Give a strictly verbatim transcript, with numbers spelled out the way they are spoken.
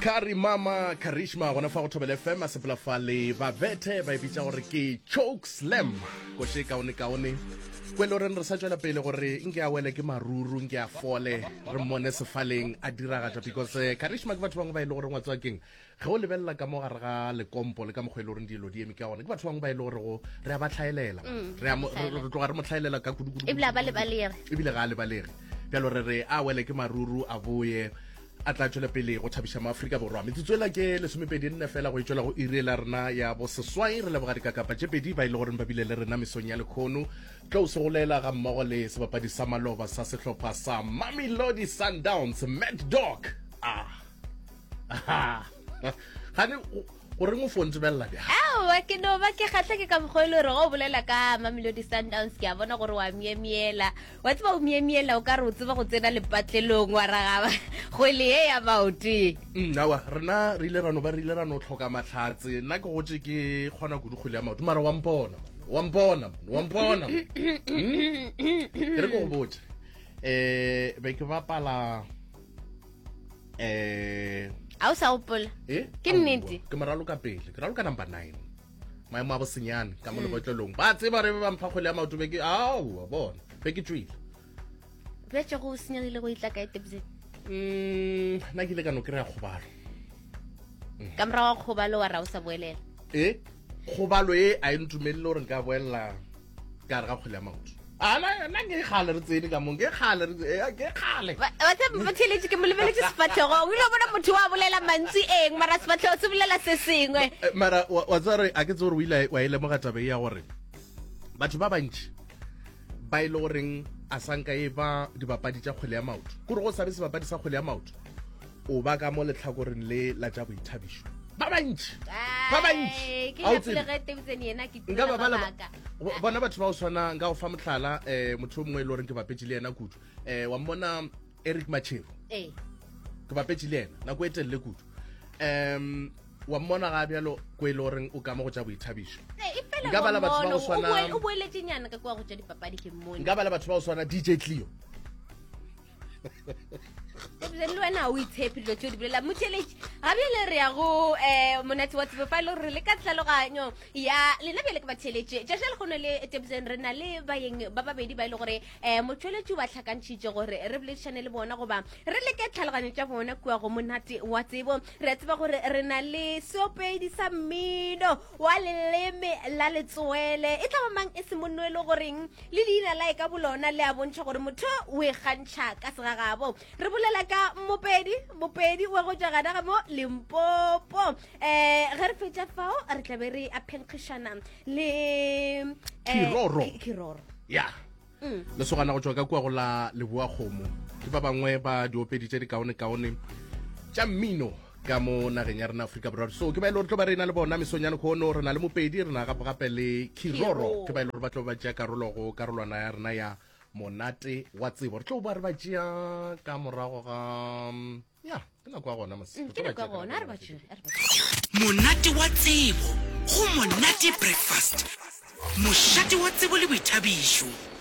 Kari Mama Karishma gona fa go thobela F M a sepela fale ba vethe ba bitsa gore ke choke slam go se ka one ka one kwelo re re sa tswela pele gore nke a wele ke maruru nke a fole re mone se faleng a diragatsa because uh, Karishma ke batho bangwe ba ile gore ngwatswa keng ge o lebella ka mo gare ga le kompo le ka mogwelo re dilo di emi ka one ke batho bangwe ba ile gore go re a ba tlhaelela re a re tloga re mo tlhaelela ka kudu kudu ebile ba le balere ebile ga le balere bjalo re re a wele ke maruru a boye a tla tswela pele go thabisha maAfrika borwa metswela ke lesomepedi nne fela go itswela go irela rena ya bo seswai re leboga dikakapa tše pedi ba ile gore ba bile le rena mesong ya lekgono close go lela ga mmogo le sebapadi sa maloba sa sehlopha sa Mamelodi Sundowns Mad Dog ah gane gore mo fonte bella bja awa ke no ba ke khatla ke ka mogwelo re go bolela ka Mamelodi Sundowns ke a bona gore wa miemiela wa tseba o miemiela o ka re o tseba go tsena le patlelong wa ragaba go le e ya bauti nawa rena re ile rano ba re ile rano tlhoka matlhatse nna ke gotse ke kgona go dikgole ya maoto mara wa mpona wa mpona wa mpona re go botse eh be ke bapala eh a o sa opola eh ke nnete ke maralo ka pele ke ralo ka number nine maemo a bosenyane ka mo le botlolong ba tseba re ba mpha kgole ya maoto be ke au bona be ke tswile be tse go senyagile go itla ka etebze mm na ke le ka no kry-a kgobalo ka mora wa kgobalo wa ra o sa boelela eh kgobalo e a ntumelele gore nka boela ka re ga kgole ya maoto ana na ke khale re tsene ka mong ke khale ke khale wa tsa motheletse ke molebeletse sefatlhego o ile bona motho wa bolela mantsi eng mara sefatlhego se bolela se sengwe mara wa tsare a ke tsore o ile wa ile mo ga tabe ya gore batho ba bantši ba ile goreng a sanka e ba dibapadi tša kgwele ya maoto kore go sabe sebapadi sa kgwele ya maoto o ba ka mo letlhakoreng le la tša boithabišo ba bantši ba bantši nka ba bala bona batho ba o swana nka go fa motlhala um motho o mongwe e le goreng ke bapetse le yena kudu um wa mmona Eric Machero ke bapetse le yena nako e telele kudu um wa mmona ga bjalo ko e le goreng o ka mo go tša boithabišo nka bala batho ba go swana nka bala batho ba go swana D J Clio le wena o itshepe dilo tšeo di bolela motheletši gabe le re ya go um monate wa tsebo fa ile gore le ka tlhaloganyo ya lena bjale ke batheletše jaša le kgono le tebseng re na le baeng ba babedi ba ile gore um motšweletši ba tlhakantšhitše gore re boledišane le bona goba re leke tlhaloganyo tša bona kua go monate wa tsebo re a tseba gore re na le seopedi sa mmino wa leleme la letswele e tla mamang e se monno e le goreng le leina la e ka bolona le a bontšha gore motho o e kgantšha ka segagabo re bolela ka mopedi mopedi wa go jagana ga mo Limpopo eh ge re fetša fao re tla be re a phenkgišana le Kiroro Kiroro ya le sogana go tswa ka kwa go la leboa kgomo ke ba bangwe ba diopedi tše di kaone kaone tša mmino ka mo nageng ya rena Afrika Borwa so ke ba ile gore tlo ba rena le bona mesonyane kgono re na le mopedi re na gape gape le Kiroro ke ba ile gore ba tlo ba tšea karolo go karolwana ya rena ya monate wa tsebo re tlo ba re ba tšea ka morago ga ya ke nako ya gona monate wa tsebo go monate breakfast mošate wa tsebo le boithabišo